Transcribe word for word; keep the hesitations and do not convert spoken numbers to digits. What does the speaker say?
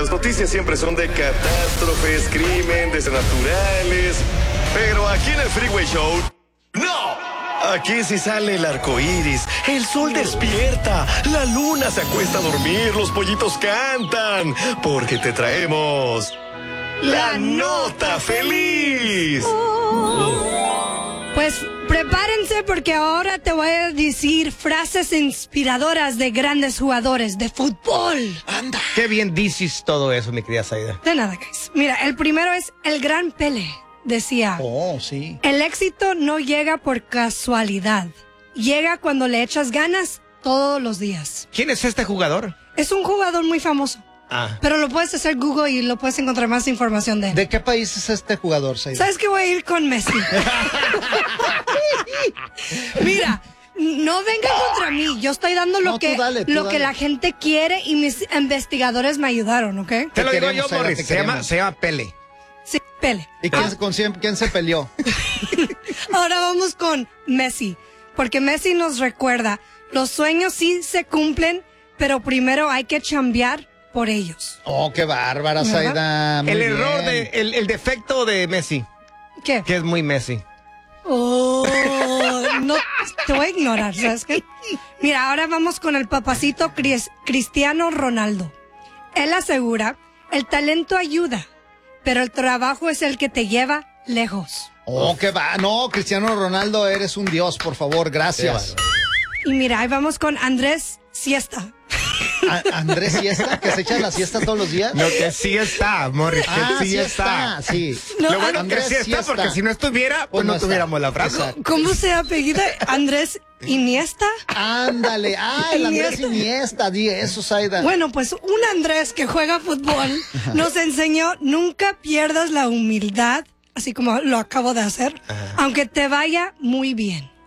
las noticias siempre son de catástrofes, crímenes naturales. Pero aquí en el Freeway Show, ¡no! Aquí sí sale el arco iris, el sol despierta, la luna se acuesta a dormir, los pollitos cantan, porque te traemos la nota feliz. Pues prepárense porque ahora te voy a decir frases inspiradoras de grandes jugadores de fútbol. Anda. Qué bien dices todo eso, mi querida Saida. De nada, guys. Mira, el primero es el gran Pelé. Decía, oh, sí. El éxito no llega por casualidad. Llega cuando le echas ganas todos los días. ¿Quién es este jugador? Es un jugador muy famoso. Ah. Pero lo puedes hacer Google y lo puedes encontrar más información de él. ¿De qué país es este jugador, Saida? ¿Sabes qué? Voy a ir con Messi. Mira, no venga contra mí. Yo estoy dando lo, no, que, dale, lo dale. que la gente quiere y mis investigadores me ayudaron, ¿ok? Te, Te lo digo queremos, yo, Morris. Saida, te Se llama, queremos. se llama Pele. Sí, Pelé. ¿Y quién, con quién, quién se peleó? Ahora vamos con Messi. Porque Messi nos recuerda, los sueños sí se cumplen, pero primero hay que chambear por ellos. Oh, qué bárbara, Saida. Muy El bien. error, de, el, el defecto de Messi, ¿Qué? que es muy Messi. Oh, no, te voy a ignorar, ¿sabes qué? Mira, ahora vamos con el papacito Cris- Cristiano Ronaldo. Él asegura, el talento ayuda, pero el trabajo es el que te lleva lejos. Oh, qué va. No, Cristiano Ronaldo, eres un dios, por favor, gracias. Y mira, ahí vamos con Andrés Siesta. A- Andrés Siesta, que se echa la siesta todos los días. No, que sí está, Morris, que Ah, sí, sí está. está, sí. No, Lo bueno Andrés que sí está, sí está. porque si no estuviera, pues, Pues no, no está. tuviéramos la frase. Exacto. ¿Cómo se apellida? Andrés Iniesta. Ándale, ah, el Andrés Iniesta. Iniesta, di eso, Saida. Bueno, pues un Andrés que juega fútbol nos enseñó nunca pierdas la humildad, así como lo acabo de hacer, aunque te vaya muy bien.